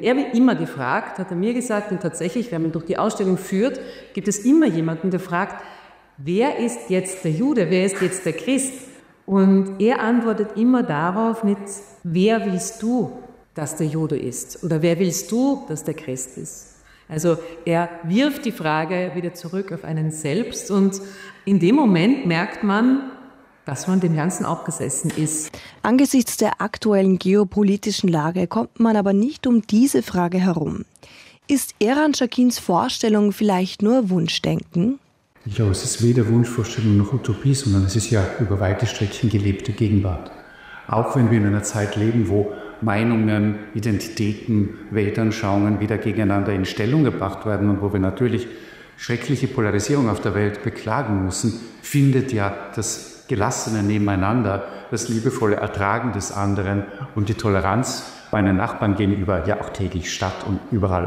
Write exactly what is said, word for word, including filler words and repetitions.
er wird immer gefragt, hat er mir gesagt, und tatsächlich, wenn man durch die Ausstellung führt, gibt es immer jemanden, der fragt, wer ist jetzt der Jude, wer ist jetzt der Christ? Und er antwortet immer darauf mit, wer willst du, dass der Jude ist? Oder wer willst du, dass der Christ ist? Also er wirft die Frage wieder zurück auf einen selbst und in dem Moment merkt man, dass man dem Ganzen abgesessen ist. Angesichts der aktuellen geopolitischen Lage kommt man aber nicht um diese Frage herum. Ist Eran Shakins Vorstellung vielleicht nur Wunschdenken? Ich glaube, es ist weder Wunschvorstellung noch Utopie, sondern es ist ja über weite Strecken gelebte Gegenwart. Auch wenn wir in einer Zeit leben, wo Meinungen, Identitäten, Weltanschauungen wieder gegeneinander in Stellung gebracht werden und wo wir natürlich schreckliche Polarisierung auf der Welt beklagen müssen, findet ja das gelassene Nebeneinander, das liebevolle Ertragen des anderen und die Toleranz meinen Nachbarn gegenüber ja auch täglich statt und überall